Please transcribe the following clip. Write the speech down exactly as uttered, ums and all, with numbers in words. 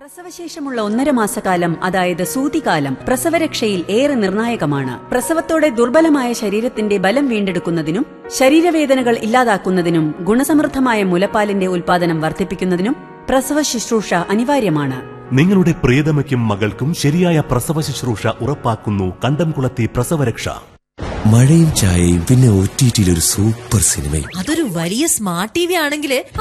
പ്രസവശേഷമുള്ള ഒന്നര മാസക്കാലം, അതായത് സൂതികാലം, പ്രസവരക്ഷയിൽ ഏറെ നിർണായകമാണ്. പ്രസവത്തോടെ ദുർബലമായ ശരീരത്തിന്റെ ബലം വീണ്ടെടുക്കുന്നതിനും ശരീരവേദനകൾ ഇല്ലാതാക്കുന്നതിനും ഗുണസമൃദ്ധമായ മുലപ്പാലിന്റെ ഉൽപാദനം വർദ്ധിപ്പിക്കുന്നതിനും പ്രസവ ശുശ്രൂഷ അനിവാര്യമാണ്. നിങ്ങളുടെ പ്രിയതമയ്ക്കും മകൾക്കും ശരിയായ പ്രസവ ശുശ്രൂഷ ഉറപ്പാക്കുന്നു കണ്ടംകുളത്തി പ്രസവരക്ഷ. മഴയും ചായയും പിന്നെ ഒ ടി ടിയിൽ ഒരു സൂപ്പർ സിനിമയും. അതൊരു വലിയ സ്മാർട്ട് ടി വി ആണെങ്കിൽ